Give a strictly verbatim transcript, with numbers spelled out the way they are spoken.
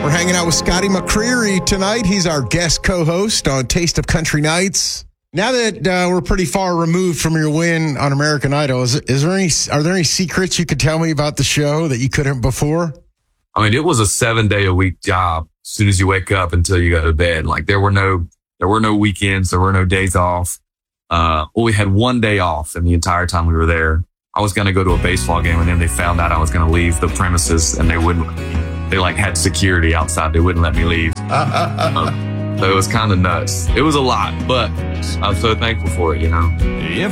We're hanging out with Scotty McCreery tonight. He's our guest co-host on Taste of Country Nights. Now that uh, we're pretty far removed from your win on American Idol, is, is there any are there any secrets you could tell me about the show that you couldn't before? I mean, it was a seven day a week job. As soon as you wake up until you go to bed, like there were no there were no weekends, there were no days off. Uh, well, we had one day off, and the entire time we were there, I was going to go to a baseball game, and then they found out I was going to leave the premises, and they wouldn't. They like had security outside. They wouldn't let me leave. um, so it was kind of nuts. It was a lot, but I'm so thankful for it, you know. If